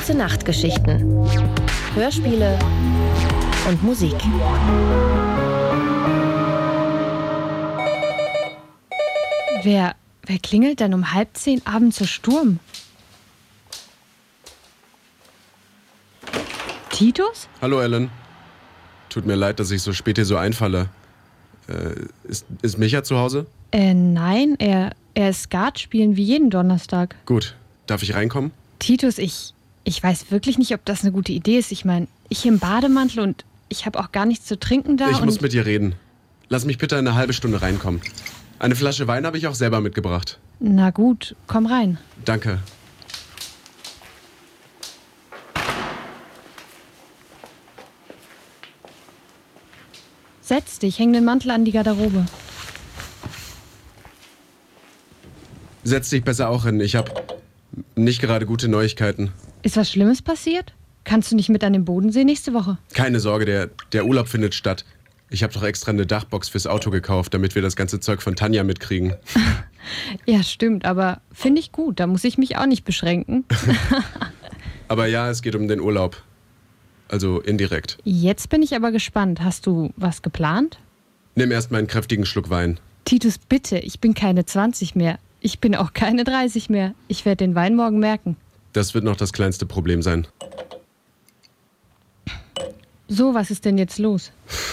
Gute Nachtgeschichten. Hörspiele und Musik. Wer klingelt denn um 9:30 abends so Sturm? Titus? Hallo Ellen. Tut mir leid, dass ich so spät hier so einfalle. Ist Micha zu Hause? Nein, er ist Skat spielen wie jeden Donnerstag. Gut. Darf ich reinkommen? Titus, ich weiß wirklich nicht, ob das eine gute Idee ist. Ich meine, ich im Bademantel und ich habe auch gar nichts zu trinken da. Ich muss mit dir reden. Lass mich bitte eine halbe Stunde reinkommen. Eine Flasche Wein habe ich auch selber mitgebracht. Na gut, komm rein. Danke. Setz dich, häng den Mantel an die Garderobe. Setz dich besser auch hin. Ich habe nicht gerade gute Neuigkeiten. Ist was Schlimmes passiert? Kannst du nicht mit an den Bodensee nächste Woche? Keine Sorge, der Urlaub findet statt. Ich habe doch extra eine Dachbox fürs Auto gekauft, damit wir das ganze Zeug von Tanja mitkriegen. Ja, stimmt, aber finde ich gut. Da muss ich mich auch nicht beschränken. Aber ja, es geht um den Urlaub. Also indirekt. Jetzt bin ich aber gespannt. Hast du was geplant? Nimm erst mal einen kräftigen Schluck Wein. Titus, bitte, ich bin keine 20 mehr. Ich bin auch keine 30 mehr. Ich werde den Wein morgen merken. Das wird noch das kleinste Problem sein. So, was ist denn jetzt los?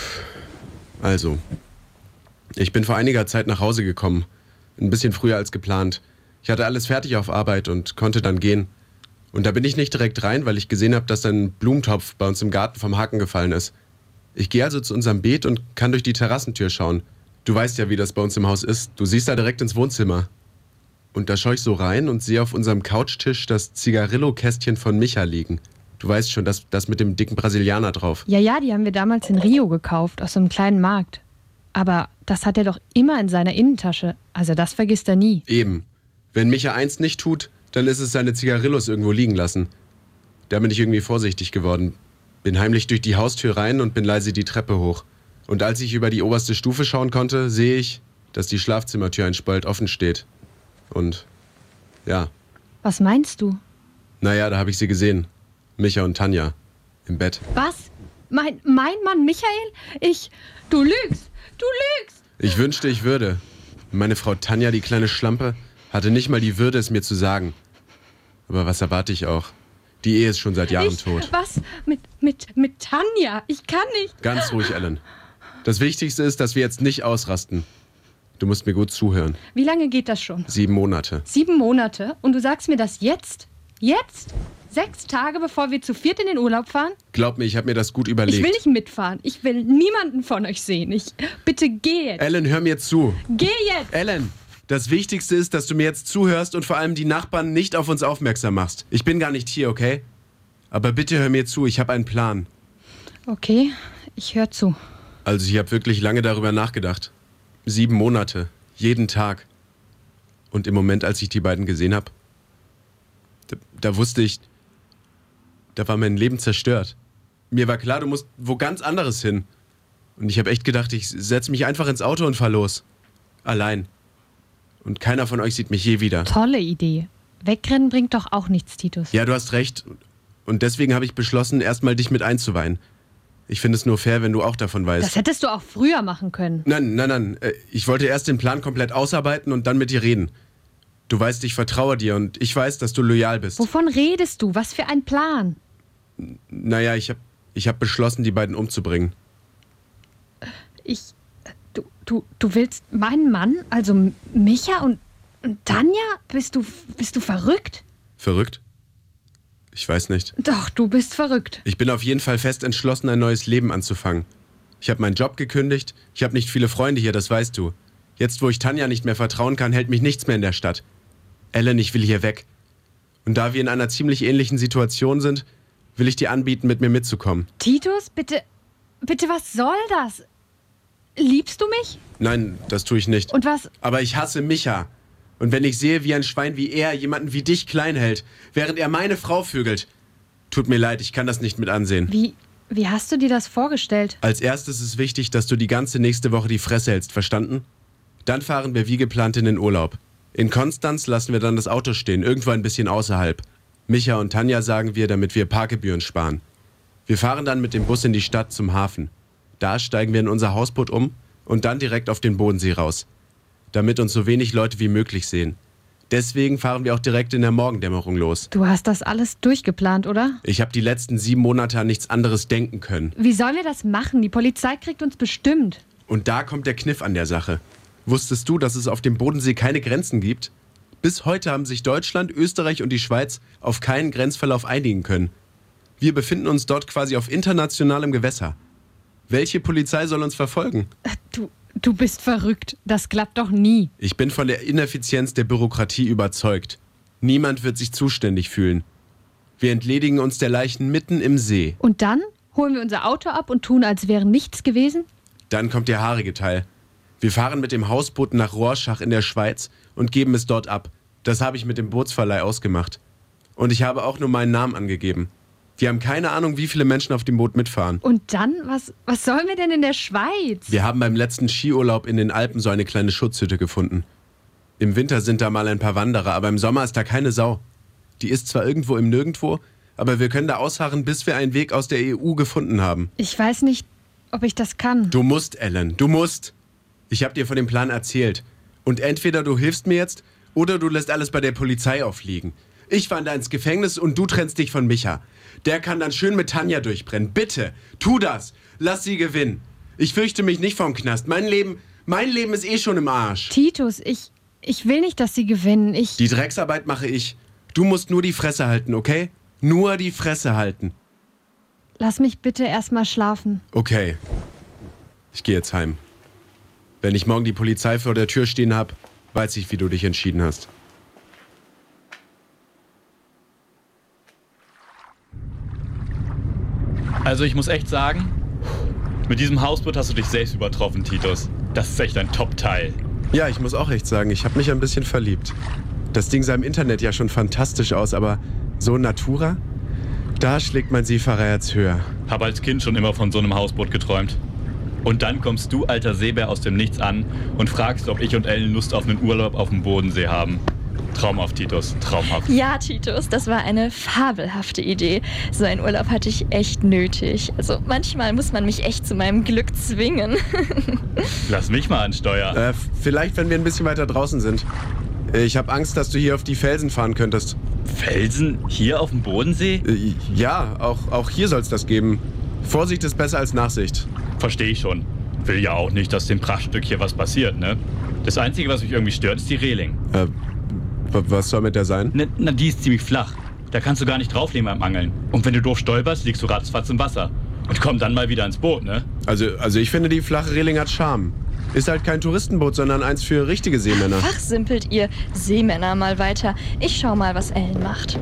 Also, ich bin vor einiger Zeit nach Hause gekommen. Ein bisschen früher als geplant. Ich hatte alles fertig auf Arbeit und konnte dann gehen. Und da bin ich nicht direkt rein, weil ich gesehen habe, dass ein Blumentopf bei uns im Garten vom Haken gefallen ist. Ich gehe also zu unserem Beet und kann durch die Terrassentür schauen. Du weißt ja, wie das bei uns im Haus ist. Du siehst da direkt ins Wohnzimmer. Und da schaue ich so rein und sehe auf unserem Couchtisch das Zigarillo-Kästchen von Micha liegen. Du weißt schon, das mit dem dicken Brasilianer drauf. Ja, die haben wir damals in Rio gekauft, aus so einem kleinen Markt. Aber das hat er doch immer in seiner Innentasche. Also das vergisst er nie. Eben. Wenn Micha eins nicht tut, dann ist es seine Zigarillos irgendwo liegen lassen. Da bin ich irgendwie vorsichtig geworden. Bin heimlich durch die Haustür rein und bin leise die Treppe hoch. Und als ich über die oberste Stufe schauen konnte, sehe ich, dass die Schlafzimmertür ein Spalt offen steht. Und ja. Was meinst du? Naja, da habe ich sie gesehen. Micha und Tanja. Im Bett. Was? Mein Mann Michael? Du lügst! Du lügst! Ich wünschte, ich würde. Meine Frau Tanja, die kleine Schlampe, hatte nicht mal die Würde, es mir zu sagen. Aber was erwarte ich auch? Die Ehe ist schon seit Jahren tot. Was? Mit Tanja? Ich kann nicht. Ganz ruhig, Ellen. Das Wichtigste ist, dass wir jetzt nicht ausrasten. Du musst mir gut zuhören. Wie lange geht das schon? 7 Monate. 7 Monate? Und du sagst mir das jetzt? Jetzt? 6 Tage, bevor wir zu viert in den Urlaub fahren? Glaub mir, ich habe mir das gut überlegt. Ich will nicht mitfahren. Ich will niemanden von euch sehen. Bitte geh jetzt. Ellen, hör mir zu. Geh jetzt! Ellen, das Wichtigste ist, dass du mir jetzt zuhörst und vor allem die Nachbarn nicht auf uns aufmerksam machst. Ich bin gar nicht hier, okay? Aber bitte hör mir zu, ich habe einen Plan. Okay, ich höre zu. Also ich habe wirklich lange darüber nachgedacht. 7 Monate, jeden Tag. Und im Moment, als ich die beiden gesehen habe, da wusste ich, da war mein Leben zerstört. Mir war klar, du musst wo ganz anderes hin. Und ich habe echt gedacht, ich setze mich einfach ins Auto und fahr los. Allein. Und keiner von euch sieht mich je wieder. Tolle Idee. Wegrennen bringt doch auch nichts, Titus. Ja, du hast recht. Und deswegen habe ich beschlossen, erstmal dich mit einzuweihen. Ich finde es nur fair, wenn du auch davon weißt. Das hättest du auch früher machen können. Nein. Ich wollte erst den Plan komplett ausarbeiten und dann mit dir reden. Du weißt, ich vertraue dir und ich weiß, dass du loyal bist. Wovon redest du? Was für ein Plan? Naja, ich hab beschlossen, die beiden umzubringen. Du willst meinen Mann, also Micha und Tanja? Bist du verrückt? Verrückt? Ich weiß nicht. Doch, du bist verrückt. Ich bin auf jeden Fall fest entschlossen, ein neues Leben anzufangen. Ich habe meinen Job gekündigt. Ich habe nicht viele Freunde hier, das weißt du. Jetzt, wo ich Tanja nicht mehr vertrauen kann, hält mich nichts mehr in der Stadt. Ellen, ich will hier weg. Und da wir in einer ziemlich ähnlichen Situation sind, will ich dir anbieten, mit mir mitzukommen. Titus, bitte, was soll das? Liebst du mich? Nein, das tue ich nicht. Und was? Aber ich hasse Micha. Und wenn ich sehe, wie ein Schwein wie er jemanden wie dich klein hält, während er meine Frau vögelt, tut mir leid, ich kann das nicht mit ansehen. Wie hast du dir das vorgestellt? Als erstes ist wichtig, dass du die ganze nächste Woche die Fresse hältst, verstanden? Dann fahren wir wie geplant in den Urlaub. In Konstanz lassen wir dann das Auto stehen, irgendwo ein bisschen außerhalb. Micha und Tanja sagen wir, damit wir Parkgebühren sparen. Wir fahren dann mit dem Bus in die Stadt zum Hafen. Da steigen wir in unser Hausboot um und dann direkt auf den Bodensee raus, damit uns so wenig Leute wie möglich sehen. Deswegen fahren wir auch direkt in der Morgendämmerung los. Du hast das alles durchgeplant, oder? Ich habe die letzten 7 Monate an nichts anderes denken können. Wie sollen wir das machen? Die Polizei kriegt uns bestimmt. Und da kommt der Kniff an der Sache. Wusstest du, dass es auf dem Bodensee keine Grenzen gibt? Bis heute haben sich Deutschland, Österreich und die Schweiz auf keinen Grenzverlauf einigen können. Wir befinden uns dort quasi auf internationalem Gewässer. Welche Polizei soll uns verfolgen? Du bist verrückt. Das klappt doch nie. Ich bin von der Ineffizienz der Bürokratie überzeugt. Niemand wird sich zuständig fühlen. Wir entledigen uns der Leichen mitten im See. Und dann holen wir unser Auto ab und tun, als wäre nichts gewesen? Dann kommt der haarige Teil. Wir fahren mit dem Hausboot nach Rorschach in der Schweiz und geben es dort ab. Das habe ich mit dem Bootsverleih ausgemacht. Und ich habe auch nur meinen Namen angegeben. Wir haben keine Ahnung, wie viele Menschen auf dem Boot mitfahren. Und dann? Was sollen wir denn in der Schweiz? Wir haben beim letzten Skiurlaub in den Alpen so eine kleine Schutzhütte gefunden. Im Winter sind da mal ein paar Wanderer, aber im Sommer ist da keine Sau. Die ist zwar irgendwo im Nirgendwo, aber wir können da ausharren, bis wir einen Weg aus der EU gefunden haben. Ich weiß nicht, ob ich das kann. Du musst, Ellen, du musst. Ich habe dir von dem Plan erzählt. Und entweder du hilfst mir jetzt, oder du lässt alles bei der Polizei aufliegen. Ich wandere ins Gefängnis und du trennst dich von Micha. Der kann dann schön mit Tanja durchbrennen. Bitte, tu das. Lass sie gewinnen. Ich fürchte mich nicht vom Knast. Mein Leben ist eh schon im Arsch. Titus, ich will nicht, dass sie gewinnen. Die Drecksarbeit mache ich. Du musst nur die Fresse halten, okay? Nur die Fresse halten. Lass mich bitte erstmal schlafen. Okay. Ich gehe jetzt heim. Wenn ich morgen die Polizei vor der Tür stehen habe, weiß ich, wie du dich entschieden hast. Also ich muss echt sagen, mit diesem Hausboot hast du dich selbst übertroffen, Titus. Das ist echt ein Top-Teil. Ja, ich muss auch echt sagen, ich habe mich ein bisschen verliebt. Das Ding sah im Internet ja schon fantastisch aus, aber so Natura? Da schlägt mein Seefahrerherz höher. Hab als Kind schon immer von so einem Hausboot geträumt. Und dann kommst du, alter Seebär, aus dem Nichts an und fragst, ob ich und Ellen Lust auf einen Urlaub auf dem Bodensee haben. Traumhaft, Titus, traumhaft. Ja, Titus, das war eine fabelhafte Idee. So einen Urlaub hatte ich echt nötig. Also manchmal muss man mich echt zu meinem Glück zwingen. Lass mich mal an Steuer. Vielleicht, wenn wir ein bisschen weiter draußen sind. Ich habe Angst, dass du hier auf die Felsen fahren könntest. Felsen? Hier auf dem Bodensee? Ja, auch hier soll es das geben. Vorsicht ist besser als Nachsicht. Verstehe ich schon. Will ja auch nicht, dass dem Prachtstück hier was passiert, ne? Das Einzige, was mich irgendwie stört, ist die Reling. Was soll mit der sein? Na, die ist ziemlich flach. Da kannst du gar nicht drauflegen beim Angeln. Und wenn du doof stolperst, liegst du ratzfatz im Wasser. Und komm dann mal wieder ins Boot, ne? Also ich finde, die flache Reling hat Charme. Ist halt kein Touristenboot, sondern eins für richtige Seemänner. Fachsimpelt ihr Seemänner mal weiter. Ich schau mal, was Ellen macht.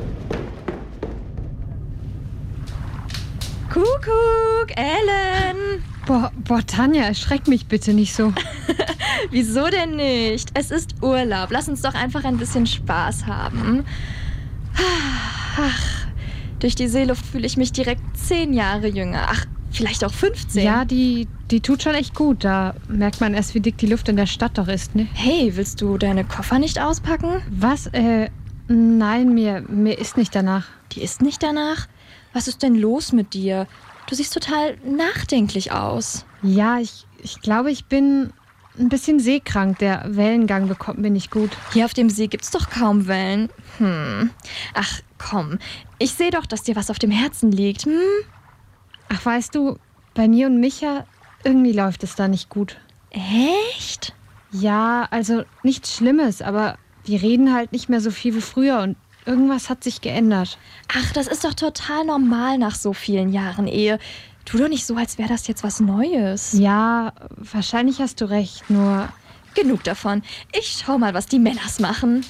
Kuckuck, Ellen! Boah, Tanja, erschreck mich bitte nicht so. Wieso denn nicht? Es ist Urlaub. Lass uns doch einfach ein bisschen Spaß haben. Ach, durch die Seeluft fühle ich mich direkt 10 Jahre jünger. Ach, vielleicht auch 15. Ja, die tut schon echt gut. Da merkt man erst, wie dick die Luft in der Stadt doch ist, ne? Hey, willst du deine Koffer nicht auspacken? Was? Nein, mir ist nicht danach. Die ist nicht danach? Was ist denn los mit dir? Du siehst total nachdenklich aus. Ja, ich glaube, ich bin ein bisschen seekrank. Der Wellengang bekommt mir nicht gut. Hier auf dem See gibt's doch kaum Wellen. Ach, komm. Ich sehe doch, dass dir was auf dem Herzen liegt. Ach, weißt du, bei mir und Micha, irgendwie läuft es da nicht gut. Echt? Ja, also nichts Schlimmes, aber wir reden halt nicht mehr so viel wie früher und irgendwas hat sich geändert. Ach, das ist doch total normal nach so vielen Jahren Ehe. Tu doch nicht so, als wäre das jetzt was Neues. Ja, wahrscheinlich hast du recht, nur... Genug davon. Ich schau mal, was die Männers machen.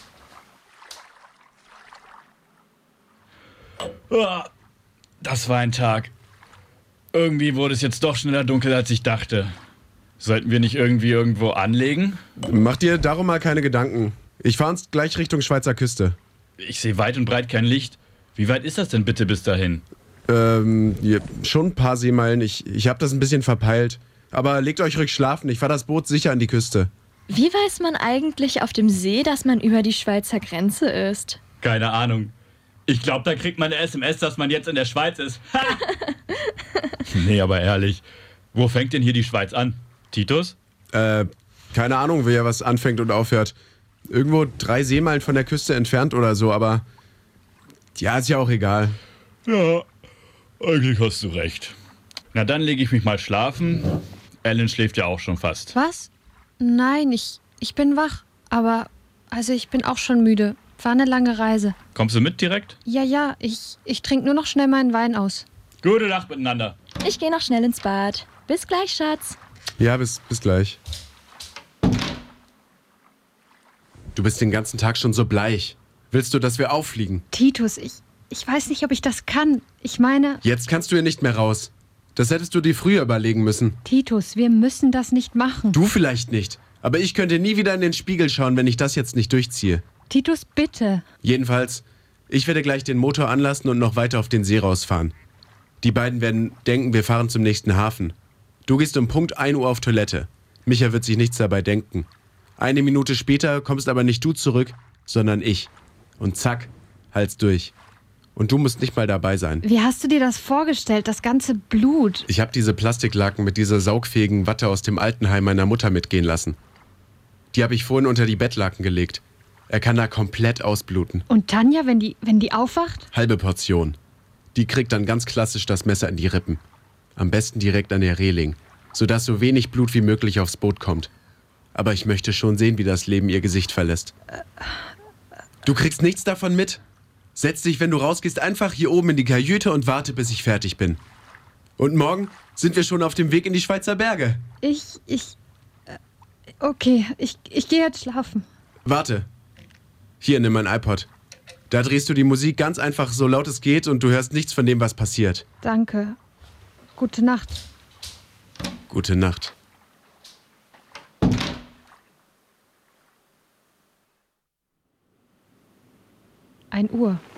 Das war ein Tag. Irgendwie wurde es jetzt doch schneller dunkel, als ich dachte. Sollten wir nicht irgendwie irgendwo anlegen? Mach dir darum mal keine Gedanken. Ich fahre uns gleich Richtung Schweizer Küste. Ich sehe weit und breit kein Licht. Wie weit ist das denn bitte bis dahin? Ja, schon ein paar Seemeilen. Ich habe das ein bisschen verpeilt. Aber legt euch ruhig schlafen. Ich fahre das Boot sicher an die Küste. Wie weiß man eigentlich auf dem See, dass man über die Schweizer Grenze ist? Keine Ahnung. Ich glaube, da kriegt man eine SMS, dass man jetzt in der Schweiz ist. Ha! Nee, aber ehrlich, wo fängt denn hier die Schweiz an? Titus? Keine Ahnung, wie er was anfängt und aufhört. Irgendwo 3 Seemeilen von der Küste entfernt oder so, aber ja, ist ja auch egal. Ja, eigentlich hast du recht. Na, dann lege ich mich mal schlafen. Ellen schläft ja auch schon fast. Was? Nein, ich bin wach. Aber, also ich bin auch schon müde. War eine lange Reise. Kommst du mit direkt? Ja, ich trinke nur noch schnell meinen Wein aus. Gute Nacht miteinander. Ich gehe noch schnell ins Bad. Bis gleich, Schatz. Ja, bis gleich. Du bist den ganzen Tag schon so bleich. Willst du, dass wir auffliegen? Titus, ich weiß nicht, ob ich das kann. Ich meine... Jetzt kannst du hier nicht mehr raus. Das hättest du dir früher überlegen müssen. Titus, wir müssen das nicht machen. Du vielleicht nicht. Aber ich könnte nie wieder in den Spiegel schauen, wenn ich das jetzt nicht durchziehe. Titus, bitte. Jedenfalls, ich werde gleich den Motor anlassen und noch weiter auf den See rausfahren. Die beiden werden denken, wir fahren zum nächsten Hafen. Du gehst um Punkt 1 Uhr auf Toilette. Micha wird sich nichts dabei denken. 1 Minute später kommst aber nicht du zurück, sondern ich. Und zack, Hals durch. Und du musst nicht mal dabei sein. Wie hast du dir das vorgestellt, das ganze Blut? Ich habe diese Plastiklaken mit dieser saugfähigen Watte aus dem Altenheim meiner Mutter mitgehen lassen. Die habe ich vorhin unter die Bettlaken gelegt. Er kann da komplett ausbluten. Und Tanja, wenn die aufwacht? Halbe Portion. Die kriegt dann ganz klassisch das Messer in die Rippen. Am besten direkt an der Reling, sodass so wenig Blut wie möglich aufs Boot kommt. Aber ich möchte schon sehen, wie das Leben ihr Gesicht verlässt. Du kriegst nichts davon mit? Setz dich, wenn du rausgehst, einfach hier oben in die Kajüte und warte, bis ich fertig bin. Und morgen sind wir schon auf dem Weg in die Schweizer Berge. Okay, ich gehe jetzt schlafen. Warte. Hier, nimm mein iPod. Da drehst du die Musik ganz einfach so laut es geht und du hörst nichts von dem, was passiert. Danke. Gute Nacht. Gute Nacht. Ein Uhr.